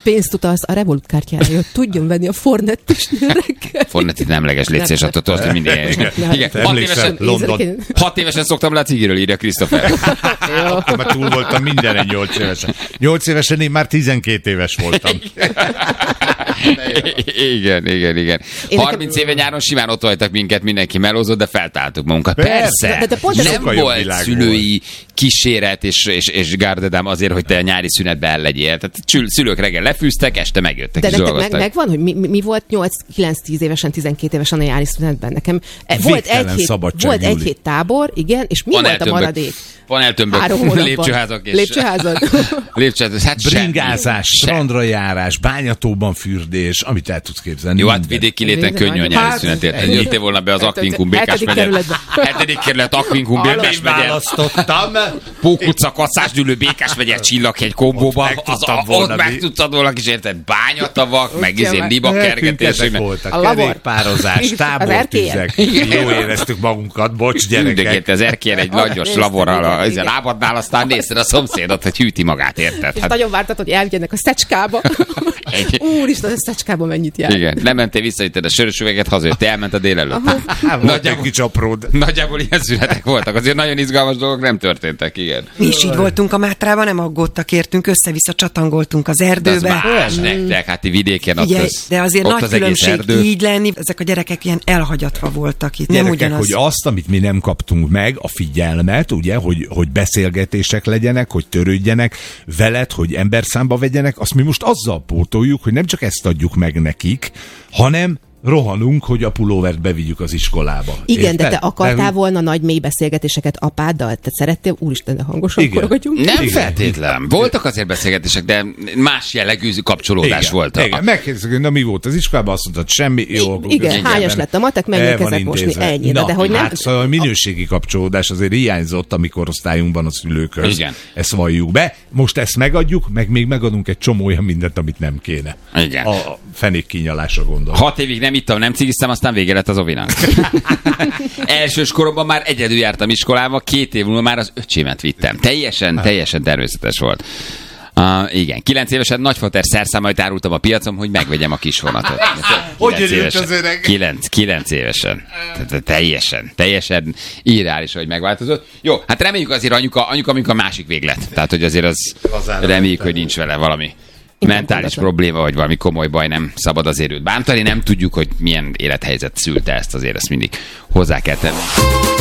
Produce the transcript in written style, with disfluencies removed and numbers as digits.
pénzt utalsz a Revolut kártyára, hogy tudjon venni a Fornettisnél reggel. Fornetit nemleges, légy szíves, attól azt, hogy mindig. Igen, 6 évesen szoktam le a cigiről, írja Christopher. Akkor már túl voltam mindenen 8 évesen. 8 évesen én már 12 éves voltam. Igen. 30 éve nyáron simán ott hagytak minket, mindenki melózott, de feltáltuk magunkat. Persze, de pont nem volt szülői kíséret és gárdedám azért, hogy te a nyári szünetben el legyél. Tehát szülők reggel lefűztek, este megjöttek de és dolgoztak. De megvan, hogy mi volt 8-9-10 évesen, 12 évesen a nyári szünetben? Nekem volt egy hét tábor, igen, és mi volt a maradék? Paneltömbök, lépcsőházak és... Lépcsőházak. Hát bringázás, strandra járás, bányatóban fürdés, amit el tudsz képzelni. Jó, hát vidéki léten könnyű a nyári szünetért. Jöttél volna be az Aquincum Békás megye. 7. kerület Aquincum Békás megye. Választottam. Pókutca, Kacásgyűlő, Békás megye, Csillaghegy kombóba. Ott meg tudtad volna kis érted bányatavak, meg libakergetések. A kerékpározás, tábortüzek. Jó éreztük magunkat, bocs gyerekek. Az erkélyen egy nagyos laborral a lábadnál, aztán nézted a szomszédot, hogy hűti magát, érted? És nagyon vártad, hogy elvigyenek a Szecskába. Úristen, a Szecskába mennyit jár. Igen, nem mentél vissza, itt a sörös üveget hazajött, te elment a délelőtt. Nagyjából ilyen szünetek voltak, azért nagyon izgalmas dolgok nem történtek, igen. Mi is így voltunk a Mátrában, nem aggódtak értünk, össze-vissza csatangoltunk az erdőbe. Más nektek, hát vidéken ugye, ott de azért ott nagy különbség így lenni, ezek a gyerekek ilyen elhagyatva voltak itt. Gyerekek, nem ugyanaz. hogy azt, amit mi nem kaptunk meg, a figyelmet, ugye, hogy beszélgetések legyenek, hogy törődjenek veled, hogy emberszámba vegyenek, azt mi most azzal pótoljuk, hogy nem csak ezt adjuk meg nekik, hanem rohanunk, hogy a pulóvert bevigyük az iskolába. Igen, érted? de te akartál volna nagy mély beszélgetéseket apáddal? Te szerettél? Úristen, de hangosan korogatjunk. Nem feltétlen. Voltak azért beszélgetések, de más jellegű kapcsolódás volt. Igen, megkérdeztek, hogy na mi volt az iskolában, azt mondtad, semmi. Jó, igen, hányas lett a matek, menjünk mosni, ennyi. De hogy nem... Hát szóval a minőségi kapcsolódás azért hiányzott a mi korosztályunkban a szülőkhöz. Igen. Ezt valljuk be. Most ezt megadjuk, meg még megadunk egy csomó olyan mindent, amit nem kéne. Igen. A fenék kinyalásra gondolom. 6 évig nem ittam, nem cigiztem, aztán vége lett az ovinak. Elsős koromban már egyedül jártam iskolába, 2 év múlva már az öcsémet vittem. Teljesen természetes volt. Igen, 9 évesen nagyfater szerszámait árultam a piacon, hogy megvegyem a kis vonatot. Hogy örült az öreg? 9 évesen. Teljesen irreális, hogy megváltozott. Jó, hát reméljük azért anyuka másik véglet. Tehát, hogy azért az reméljük, hogy nincs vele valami mentális probléma, vagy valami komoly baj, nem szabad azért őt bántani. Nem tudjuk, hogy milyen élethelyzet szülte ezt, azért ezt mindig hozzá kell tenni.